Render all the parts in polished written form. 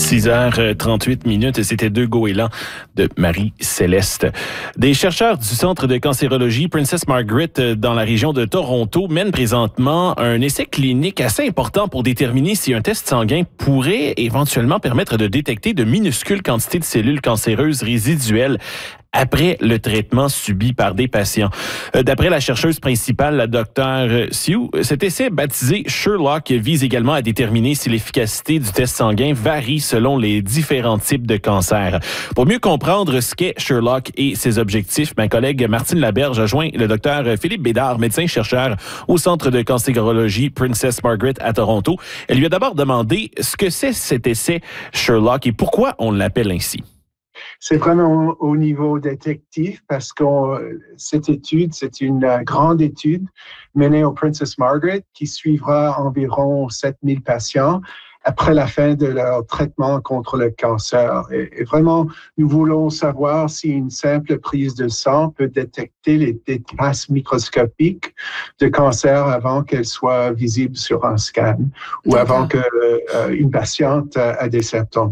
6h38, c'était Deux goélands de Marie-Céleste. Des chercheurs du Centre de cancérologie Princess Margaret dans la région de Toronto mènent présentement un essai clinique assez important pour déterminer si un test sanguin pourrait éventuellement permettre de détecter de minuscules quantités de cellules cancéreuses résiduelles après le traitement subi par des patients. D'après la chercheuse principale, la Dr. Sioux, cet essai baptisé Sherlock vise également à déterminer si l'efficacité du test sanguin varie selon les différents types de cancers. Pour mieux comprendre ce qu'est Sherlock et ses objectifs, ma collègue Martine Laberge a joint le Dr. Philippe Bédard, médecin-chercheur au Centre de cancérologie Princess Margaret à Toronto. Elle lui a d'abord demandé ce que c'est cet essai Sherlock et pourquoi on l'appelle ainsi. C'est vraiment au niveau détectif parce que cette étude, c'est une grande étude menée au Princess Margaret qui suivra environ 7000 patients après la fin de leur traitement contre le cancer. Et vraiment, nous voulons savoir si une simple prise de sang peut détecter des traces microscopiques de cancer avant qu'elles soient visibles sur un scan ou avant qu'une patiente ait des symptômes.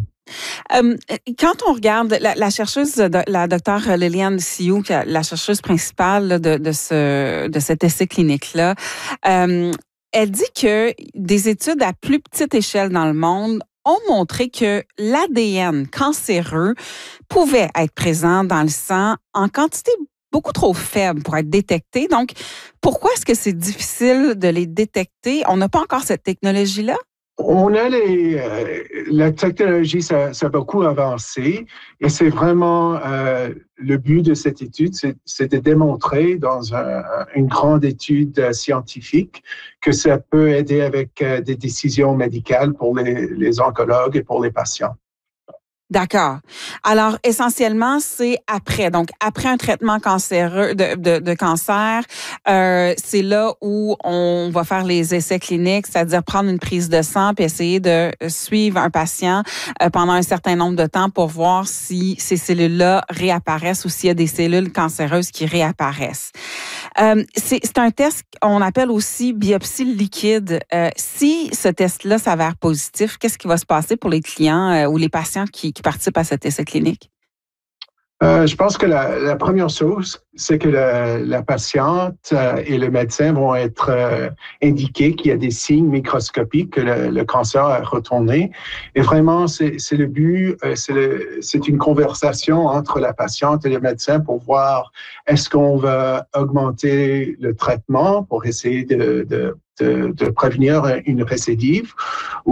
Quand on regarde la chercheuse, la docteure Liliane Sioux, la chercheuse principale de cet essai clinique-là, elle dit que des études à plus petite échelle dans le monde ont montré que l'ADN cancéreux pouvait être présent dans le sang en quantité beaucoup trop faible pour être détecté. Donc, pourquoi est-ce que c'est difficile de les détecter? On n'a pas encore cette technologie-là? On a la technologie, ça a beaucoup avancé et c'est vraiment le but de cette étude, c'est de démontrer dans une grande étude scientifique que ça peut aider avec des décisions médicales pour les oncologues et pour les patients. D'accord. Alors, essentiellement, c'est après. Donc, après un traitement cancéreux de cancer, c'est là où on va faire les essais cliniques, c'est-à-dire prendre une prise de sang puis essayer de suivre un patient pendant un certain nombre de temps pour voir si ces cellules-là réapparaissent ou s'il y a des cellules cancéreuses qui réapparaissent. C'est un test qu'on appelle aussi biopsie liquide. Si ce test-là s'avère positif, qu'est-ce qui va se passer pour les clients ou les patients qui participent à cet essai clinique? Je pense que la première chose, c'est que la patiente et le médecin vont être indiqués qu'il y a des signes microscopiques que le cancer a retourné. Et vraiment, c'est le but, c'est une conversation entre la patiente et le médecin pour voir est-ce qu'on va augmenter le traitement pour essayer de prévenir une récidive